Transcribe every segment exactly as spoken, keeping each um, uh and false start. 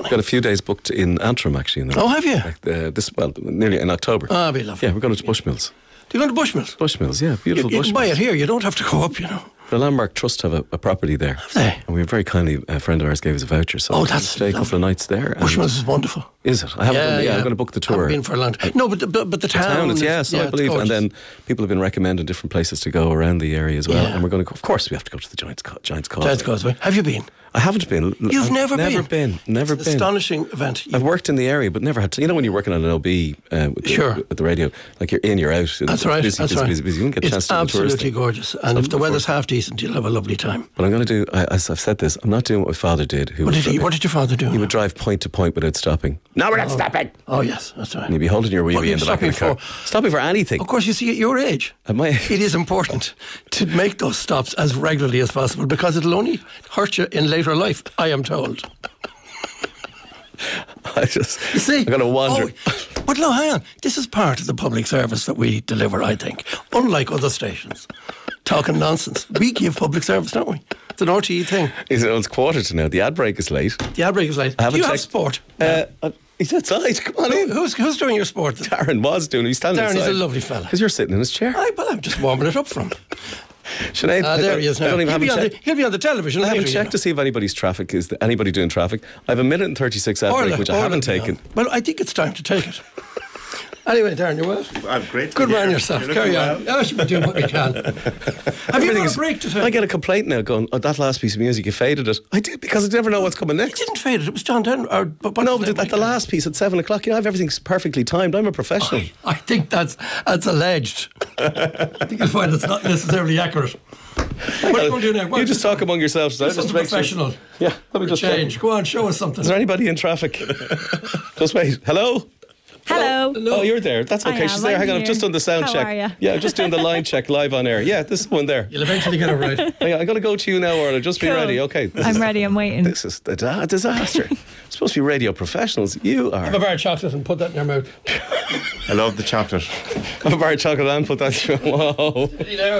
I've got a few days booked in Antrim, actually. In the, oh, have you? Like, uh, this, well, nearly in October. Ah, oh, be lovely. Yeah, we're going to Bushmills. Do you go to Bushmills? Bushmills, yeah, beautiful you, you Bushmills. You can buy it here, you don't have to go up, you know. The Landmark Trust have a, a property there. Have they? And we very kindly, a friend of ours gave us a voucher, so oh, I'm that's stay lovely. a couple of nights there. Bushmills is wonderful. Is it? I haven't yeah, done the, yeah, yeah. I'm going to book the tour. I haven't been for a long time. No, but the, but, but the, the town. town is, is, yeah, so yeah, I believe. And then people have been recommending different places to go around the area as well. Yeah. And we're going to go, of course, we have to go to the Giants, Giants Causeway. Giants Causeway. Have you been? I haven't been. You've I've never, never been? been. Never it's been. An astonishing event. I've worked in the area, but never had to. You know, when you're working on an O B uh, with, sure. the, with the radio, like you're in, you're out. That's right. Busy, that's busy, right. busy, busy. You don't get a it's chance to do absolutely gorgeous. And if the weather's half decent, you'll have a lovely time. But I'm going to do. I, as I've said this, I'm not doing what my father did. Who what did would, he? What did your father do? He now? would drive point to point without stopping. No, we're not oh. stopping. Oh yes, that's right. And you'd be holding your wee wee in the back of the car. For? Stopping for anything. Of course, you see, at your age, at my it is important to make those stops as regularly as possible because it'll only hurt you in later life. I am told. I just, you see, I'm going to wander. Oh, but no, hang on. This is part of the public service that we deliver, I think. Unlike other stations, talking nonsense. We give public service, don't we? It's an R T E thing. It's, it's quarter to now. The ad break is late. The ad break is late. I Do you checked. have sport? Uh, uh, he's outside. Come on in. Who's, who's doing your sport? Darren was doing it. He's standing Darren, outside. he's a lovely fella. Because you're sitting in his chair. I, well, I'm just warming it up for him. Sinead, uh, there he is now. I don't even he'll, have be a the, he'll be on the television. I haven't checked you know. to see if anybody's traffic is the, anybody doing traffic. I have a minute and thirty-six ad break, which I haven't taken. Well, I think it's time to take it. Anyway, Darren, you're well. I'm great. Good man yourself. You're Carry on. well. I should be doing what we can. Have you got a break to take? I get a complaint now going, oh, that last piece of music, you faded it. I did, because I never know what's coming next. You didn't fade it. It was John Denver. Or, but no, but at the last piece at seven o'clock, you know, I have everything's perfectly timed. I'm a professional. I, I think that's that's alleged. I think you'll find it's not necessarily accurate. What are you going to do now? What You just talk among yourselves. Just something professional. Sure. Yeah, let me just change. Check. Go on, show us something. Is there anybody in traffic? Just wait. Hello? Hello. Hello. Oh, you're there. That's okay. I She's am. there. I'm Hang on, here. I've just done the sound How check. are you? Yeah, I'm just doing the line check live on air. Yeah, this one there. You'll eventually get it right. Hey, I'm going to go to you now, Orla. Just be Cool. ready. Okay. This I'm is, ready. I'm waiting. This is a disaster. We're supposed to be radio professionals. You are. Have a bar of chocolate and put that in your mouth. I love the chocolate. Have a bar of chocolate and put that through. Whoa.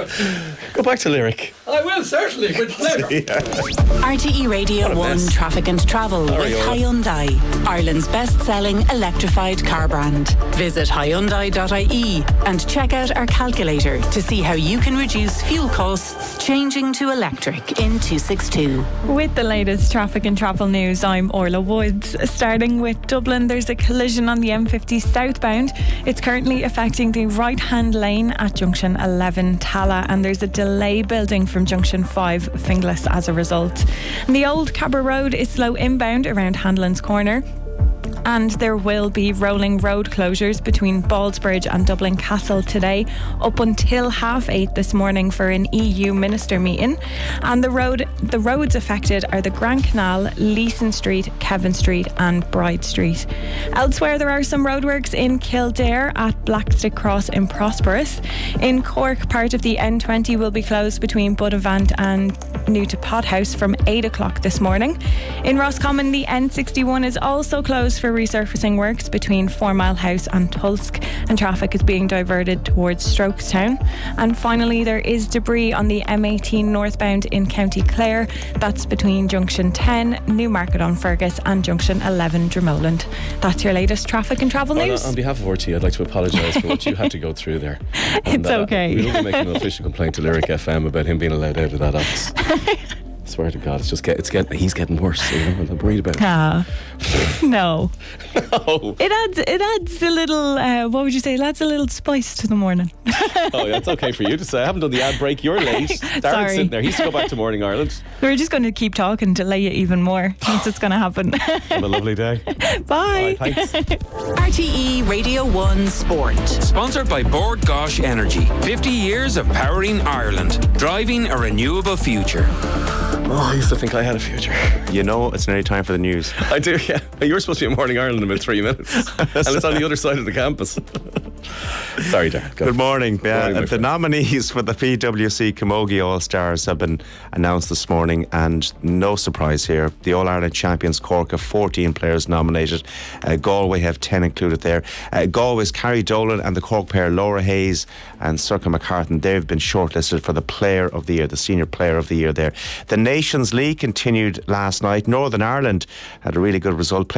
Go back to lyric. I will, certainly, with pleasure. Yeah. R T E Radio one mess. Traffic and Travel Sorry, with Orla. Hyundai, Ireland's best-selling electrified car brand. Visit Hyundai dot I E and check out our calculator to see how you can reduce fuel costs changing to electric in two sixty-two. With the latest traffic and travel news, I'm Orla Woods. Starting with Dublin, there's a collision on the M fifty southbound. It's currently affecting the right-hand lane at junction eleven Tala, and there's a delay building from junction five Finglas as a result. And the old Cabra Road is slow inbound around Hanlon's Corner. And there will be rolling road closures between Ballsbridge and Dublin Castle today up until half eight this morning for an E U minister meeting. And the road, the roads affected are the Grand Canal, Leeson Street, Kevin Street and Bride Street. Elsewhere, there are some roadworks in Kildare at Blackstick Cross in Prosperous. In Cork, part of the N twenty will be closed between Buttevant and New to Pothouse from eight o'clock this morning. In Roscommon, the N sixty-one is also closed for resurfacing works between Four Mile House and Tulsk, and traffic is being diverted towards Strokestown. And finally, there is debris on the M eighteen northbound in County Clare. That's between junction ten, Newmarket on Fergus, and junction eleven, Dromoland. That's your latest traffic and travel news. On, on behalf of R T E, I'd like to apologise for what you had to go through there. It's uh, okay. We will be making an official complaint to Lyric F M about him being allowed out of that office. I swear to God, it's just get, it's getting, he's getting worse. You know, I'm worried about it. Ah, no. No. It adds, it adds a little, uh, what would you say? It adds a little spice to the morning. Oh, yeah, it's okay for you to say. I haven't done the ad break. You're late. Darren's Sorry. sitting there. He's to go back to Morning Ireland. We're just going to keep talking to lay you even more. That's what's going to happen. Have a lovely day. Bye. All right, thanks. R T E Radio one Sport. Sponsored by Bord Gosh Energy. fifty years of powering Ireland. Driving a renewable future. Oh, I used to think I had a future. You know, it's nearly time for the news. I do, yeah. You were supposed to be in Morning Ireland in about three minutes. And it's on the other side of the campus. Sorry, Darren. Go. Good morning. Yeah, morning, my the friend. nominees for the P W C Camogie All-Stars have been announced this morning, and no surprise here. The All-Ireland champions Cork have fourteen players nominated. Uh, Galway have ten included there. Uh, Galway's Carrie Dolan and the Cork pair Laura Hayes and Circa McCartan, they've been shortlisted for the Player of the Year, the Senior Player of the Year there. The Nations League continued last night. Northern Ireland had a really good result.